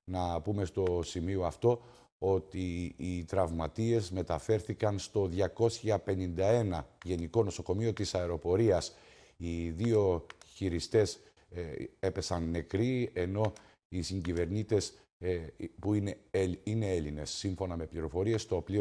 να πούμε στο σημείο αυτό ότι οι τραυματίες μεταφέρθηκαν στο 251 Γενικό Νοσοκομείο της Αεροπορίας. Οι δύο χειριστές έπεσαν νεκροί, ενώ οι συγκυβερνήτες που είναι Έλληνες. Σύμφωνα με πληροφορίες, το πλοίο